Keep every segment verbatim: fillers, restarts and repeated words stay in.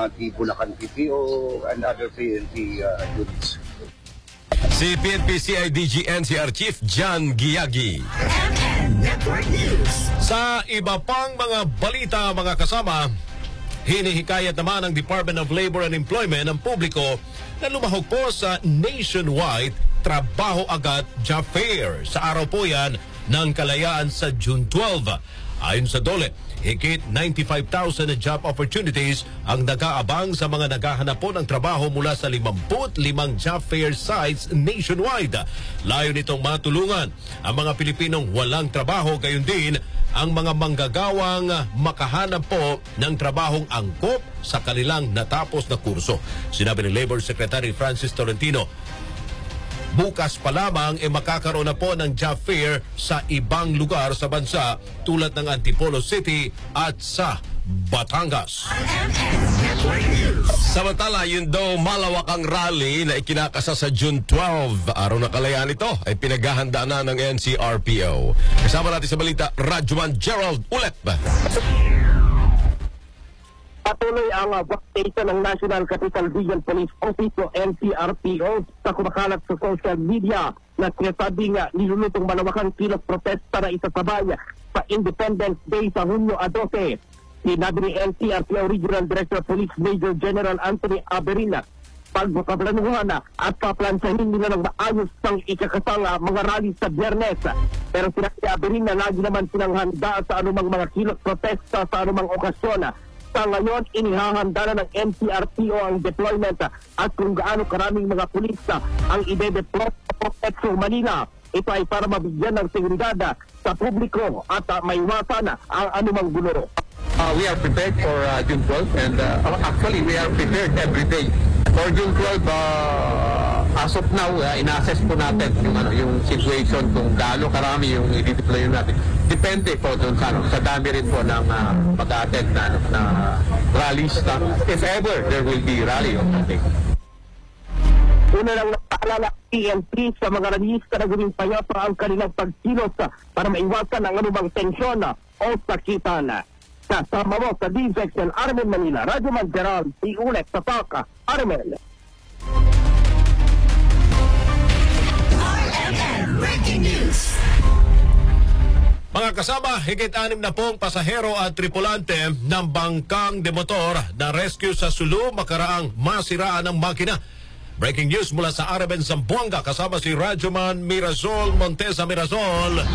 uh, the Bulacan P P O and other P N P uh, units. Si P N P C I D G N C R Chief John Giagi. M N Network News. Sa iba pang mga balita, mga kasama, hinihikayat naman ng Department of Labor and Employment ang publiko na lumahok po sa nationwide trabaho agad job fair. Sa araw po yan ng kalayaan sa June twelve. Ayon sa DOLE, higit ninety-five thousand na job opportunities ang nag-aabang sa mga naghahanap po ng trabaho mula sa fifty-five job fair sites nationwide. Layo nitong matulungan ang mga Pilipinong walang trabaho, gayon din ang mga manggagawang makahanap po ng trabahong angkop sa kanilang natapos na kurso. Sinabi ni Labor Secretary Francis Tolentino, bukas pa lamang e eh, makakaroon na po ng job fair sa ibang lugar sa bansa tulad ng Antipolo City at sa Batangas. Samantala, yun daw malawakang rally na ikinakasa sa June twelve, araw na kalayaan ito, ay pinaghahandaan na ng N C R P O. Kasama natin sa balita, Radyoman Gerald ulit ba? Patuloy ang uh, workstation ng National Capital Region Police Office o N C R P O sa kumakalat sa social media na sinasabing uh, nilulutong malawakang kilos protesta na isasabay sa Independence Day sa Hunyo twelve. Sinabi ni N C R P O Regional Director Police Major General Anthony Aberina, pagpaplanuhan na at paplansahin nila ng maayos ng ikakasang uh, mga rally sa Biyernes. Pero sinabi ni Aberina, lagi naman silang handa sa anumang mga kilos protesta sa anumang okasyon. Sa ngayon, inihahanda na ng N C R P O ang deployment at kung gaano karaming mga pulis ang ide-deploy sa Metro Manila. Ito ay para mabigyan ng seguridad sa publiko at uh, maiwasan ang anumang gulo. Uh, we are prepared for uh, June twelve and uh, actually we are prepared every day. For June twelve, uh, as of now, uh, ina-assess po natin yung, ano, yung situation kung gaano karami yung i-deploy natin. Depende po doon sa, ano, sa dami rin po ng uh, mag-attend na, ano, na rallies. Na, if ever there will be rally. Okay. Una lang napaalala P N P sa mga rallyista na gawing payapa ang kanilang pagkilos para maiwasan ang anumang tensyon o sakitan. Kasama mo sa D Z X L Armen Manila, Radyoman Gerald, si ulit sa Paka, Armen. R M N Breaking News. Mga kasama, higit anim na pong pasahero at tripulante ng bangkang de motor na rescue sa Sulu makaraang masiraan ng makina. Breaking news mula sa Araben, Zamboanga, kasama si Radyoman Mirazol Montesa. Mirazol.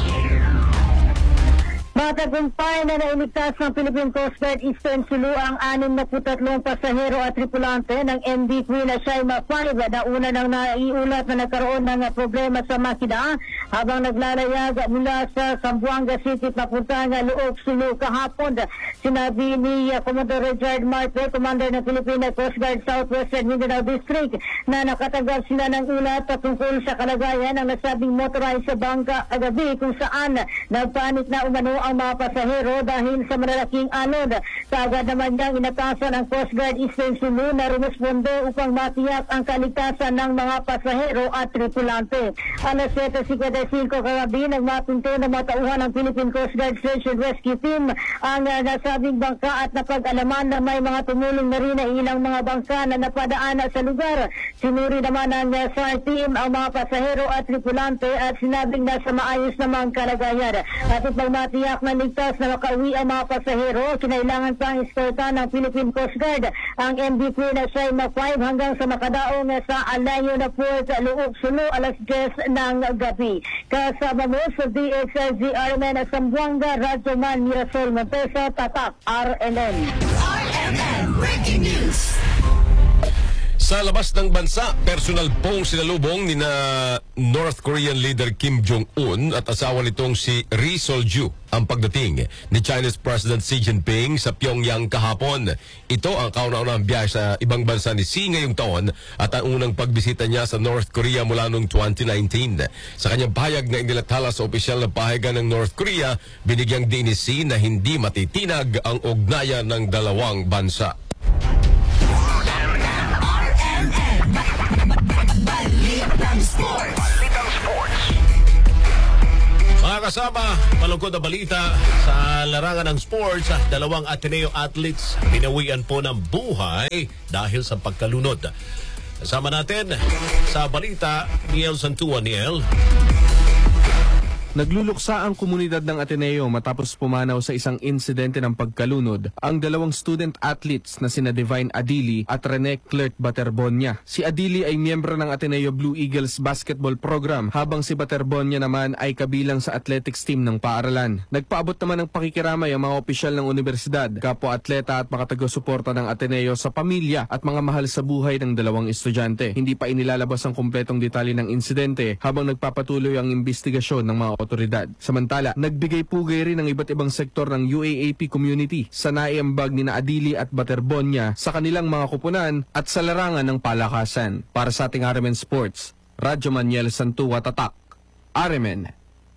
Matagumpay na nailigtas ng Philippine Coast Guard Eastern Sulu ang anim na putatlong pasahero at tripulante ng M V Queen Shaima five na una nang naiulat na nagkaroon ng problema sa makina habang naglalayag mula sa Zamboanga City papuntang Loob, Sulu kahapon. Sinabi ni uh, Commodore Richard Marte, Commander ng Philippine Coast Guard Southwestern Mindanao District, na nakatanggap sila ng ulat patungkol sa kalagayan ng nasabing motorized sa bangka agabi kung saan nagpanik na umano ang mga pasahero dahil sa malalaking alon. Kaagad naman niyang inatasan ang Coast Guard Eastern Sulu na rumesponde upang matiyak ang kaligtasan ng mga pasahero at tripulante. Alas seven fifty-five kagabi nang mapinto na matauhan ng Philippine Coast Guard Search and Rescue Team ang uh, nasabing bangka at napag-alaman na may mga tumulong na rin na ilang mga bangka na napadaan sa lugar. Sinuri naman ng uh, S A R team ang mga pasahero at tripulante at sinabing nasa maayos namang kalagayan. At upang matiyak na ligtas na makauwi ang mga pasahero, kinailangan pang eskortahan ng Philippine Coast Guard ang M V Queen Shaima five hanggang sa makadaong sa Alayo na Port Loob, Sulu alas ten ng gabi. Kasama mo sa D X R G Armen Zamboanga, Radyoman Mirazol Montesa, Tatak R N N. R M N Breaking News. Sa labas ng bansa, personal pong sinalubong ni na North Korean leader Kim Jong-un at asawa nitong si Ri Sol-ju ang pagdating ni Chinese President Xi Jinping sa Pyongyang kahapon. Ito ang kauna-unang biyahe sa ibang bansa ni Xi ngayong taon at ang unang pagbisita niya sa North Korea mula noong twenty nineteen. Sa kanyang pahayag na inilathala sa opisyal na pahayagan ng North Korea, binigyang din ni Xi na hindi matitinag ang ugnayan ng dalawang bansa. Balitang Sports. Mga kasama, malungkot na balita sa larangan ng sports. Dalawang Ateneo athletes pinawian po ng buhay dahil sa pagkalunod. Kasama natin sa balita, Niel Santua. Niel. Nagluluksa ang komunidad ng Ateneo matapos pumanaw sa isang insidente ng pagkalunod ang dalawang student athletes na sina Divine Adili at Rene Clerk Baterbonia. Si Adili ay miyembro ng Ateneo Blue Eagles basketball program habang si Baterbonia naman ay kabilang sa athletics team ng paaralan. Nagpaabot naman ng pakikiramay ang mga opisyal ng universidad, kapwa-atleta at mga taga-suporta ng Ateneo sa pamilya at mga mahal sa buhay ng dalawang estudyante. Hindi pa inilalabas ang kumpletong detalye ng insidente habang nagpapatuloy ang investigasyon ng mga otoridad. Samantala, nagbigay pugay rin ng iba't ibang sektor ng U A A P community sa naiambag ni na Adili at Baterbonia sa kanilang mga kupunan at sa larangan ng palakasan. Para sa ating R M N Sports, Radyo Maniel Santua Tatak, R M N.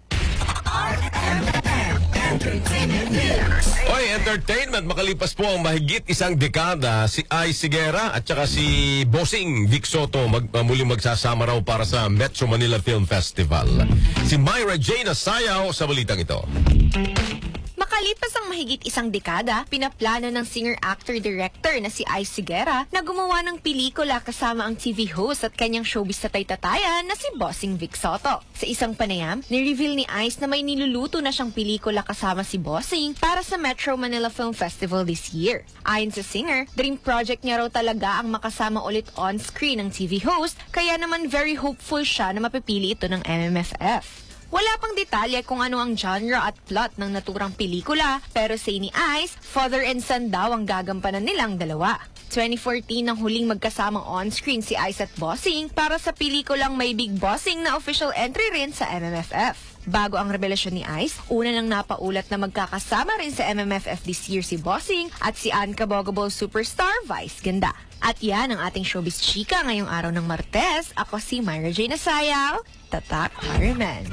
Oy, entertainment, makalipas po ang mahigit isang dekada, si Ay Sigera at saka si Bossing Vic Soto mag, uh, muling magsasama raw para sa Metro Manila Film Festival. Si Myra Jane Sayaw sa balitang ito. Makalipas ang mahigit isang dekada, pinaplano ng singer-actor-director na si Ay Sigera na gumawa ng pelikula kasama ang T V host at kanyang showbiz tatay-tatayan na si Bossing Vic Soto. Sa isang panayam, ni-reveal ni Ice na may niluluto na siyang pelikula kasama si Bossing para sa Metro Manila Film Festival this year. Ayon sa singer, dream project niya raw talaga ang makasama ulit on-screen ng T V host, kaya naman very hopeful siya na mapipili ito ng M M F F. Wala pang detalye kung ano ang genre at plot ng naturang pelikula, pero say ni Ice, father and son daw ang gagampanan nilang dalawa. twenty fourteen nang huling magkasamang on-screen si Ice at Bossing para sa pelikulang may Big Bossing na official entry rin sa M M F F. Bago ang revelasyon ni Ice, una nang napaulat na magkakasama rin sa M M F F this year si Bossing at si Unkaboggable superstar Vice Ganda. At yan ang ating showbiz chika ngayong araw ng Martes. Ako si Myra Jane Sayaw, Tatak R M N.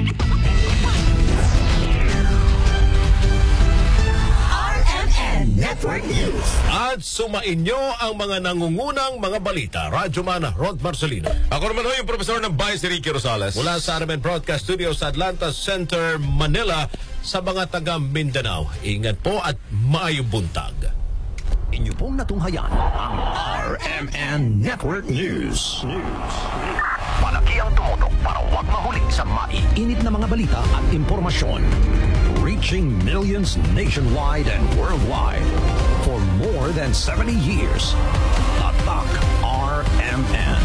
R M N Network News. At sumainyo ang mga nangungunang mga balita. Radyo Man, Rod Marcelino. Ako naman ho yung profesor ng Vice, Ricky Rosales. Mula sa R M N Broadcast Studio sa Atlanta Center, Manila, sa mga taga Mindanao. Ingat po at maayong buntag. Inyo pong natunghayan ang R M N Network News. News. Malaki ang tumutok para huwag mahuli sa maiinit na mga balita at impormasyon. Reaching millions nationwide and worldwide for more than seventy years. Tatak R M N.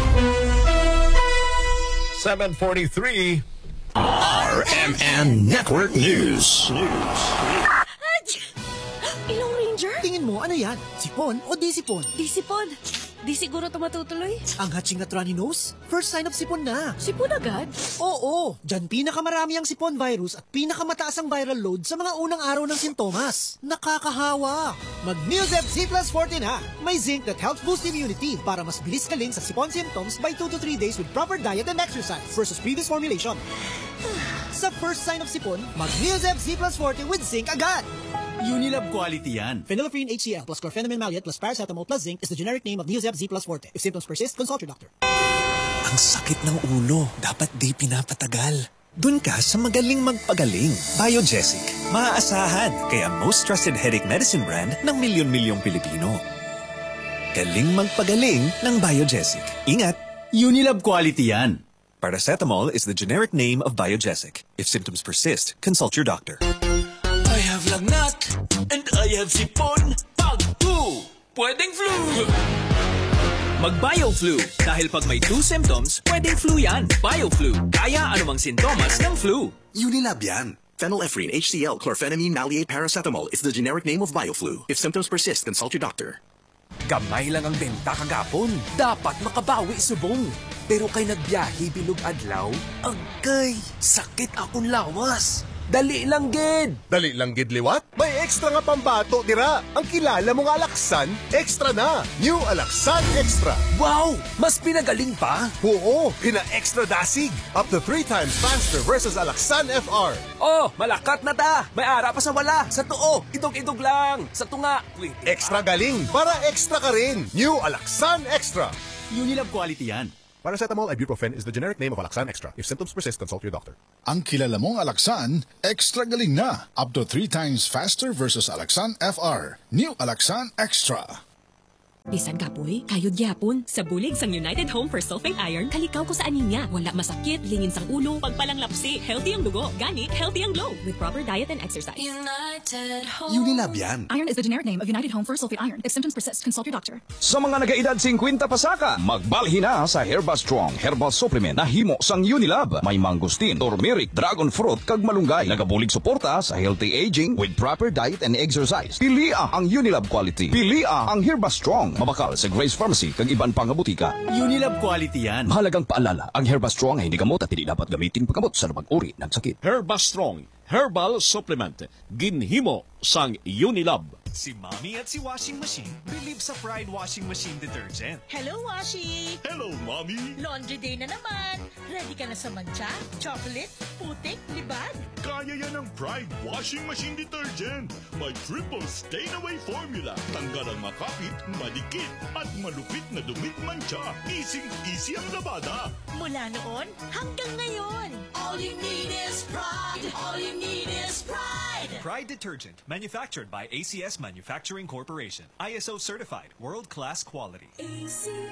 seven forty-three R M N Network News. News. Ilong Ranger? Tingin mo, ano yan? Sipon o di sipon? Di sipon. Di siguro ito matutuloy. Ang hatching at runny nose? First sign of sipon na. Sipon agad? Oo, dyan pinakamarami ang sipon virus at pinakamataas ang viral load sa mga unang araw ng sintomas. Nakakahawa. Mag-Neosep Z plus forty na. May zinc that helps boost immunity para mas bilis galing sa sipon symptoms by two to three days with proper diet and exercise versus previous formulation. Sa first sign of sipon, mag-Neosep Z plus forty with zinc agad. Unilab quality yan. Phenylephrine H C L plus chlorpheniramine maleate plus paracetamol plus zinc is the generic name of Neosep Z plus forte. If symptoms persist, consult your doctor. Ang sakit ng ulo, dapat di pinapatagal. Dun ka sa magaling magpagaling. Biogesic. Maaasahan, kaya most trusted headache medicine brand ng milyon-milyong Pilipino. Galing magpagaling ng Biogesic. Ingat! Unilab quality yan. Paracetamol is the generic name of Biogesic. If symptoms persist, consult your doctor. I have lagnat and I have sipon. Pag two, pwedeng flu. Mag-BioFlu. Dahil pag may two symptoms, pwedeng flu yan. BioFlu. Kaya anumang sintomas ng flu. Unilab yan. Phenylephrine H C L chlorphenamine maleate paracetamol is the generic name of BioFlu. If symptoms persist, consult your doctor. Gamay lang ang benta kagapon. Dapat makabawi subong. Pero kay nagbiyahe bilog adlaw, agay, sakit akong lawas. Dali lang gid. Dali lang gid liwat? May extra nga pambato dira. Ang kilala mong Alaksan, extra na. New Alaksan Extra. Wow! Mas pinagaling pa? Oo, pina-extra dasig. Up to three times faster versus Alaksan F R. Oh, malakat na ta. May ara pa sa wala. Sa tuo, idog-idog lang. Sa tunga, wait. Extra galing para extra ka rin. New Alaksan Extra. Unilab quality yan. Paracetamol ibuprofen is the generic name of Alaxan Extra. If symptoms persist, consult your doctor. Ang kilala mong Alaxan, extra galing na. Up to three times faster versus Alaxan F R. New Alaxan Extra. Bisan kapoy, kayod gyapon. Sa bulig sang United Home for Sulfate Iron, kalikaw ko sa anemia. Wala masakit, lingin sang ulo, pagpalang lapsi, healthy ang dugo, gani, healthy ang glow. With proper diet and exercise. United Home. Unilab yan. Iron is the generic name of United Home for Sulfate Iron. If symptoms persist, consult your doctor. Sa mga nagaedad fifty pasaka, magbalhin na sa Herba Strong Herbal Supplement na himo sang Unilab. May mangustin, turmeric, dragon fruit, kag malunggay. Nagabulig suporta sa healthy aging with proper diet and exercise. Pilia ang Unilab quality. Pilia ang Herba Strong. Mabakal sa Grace Pharmacy kag iban pang butika. Unilab quality yan. Mahalagang paalala, ang Herba Strong ay hindi gamot at hindi dapat gamitin paggamot sa lumang uri ng sakit. Herba Strong Herbal Supplement. Ginhimo sang Unilab. Si Mommy at si Washing Machine believe sa Pride Washing Machine Detergent. Hello, Washi! Hello, Mommy! Laundry day na naman. Ready ka na sa mancha, chocolate, putik, libag? Kaya yan ang Pride Washing Machine Detergent. May triple stain-away formula. Tanggal ang makapit, malikit, at malupit na dumit mancha. Easy-easy ang labada. Mula noon hanggang ngayon. All you need is pride. All you need is pride. Pride Detergent, manufactured by A C S Manufacturing Corporation. I S O certified, world-class quality. A C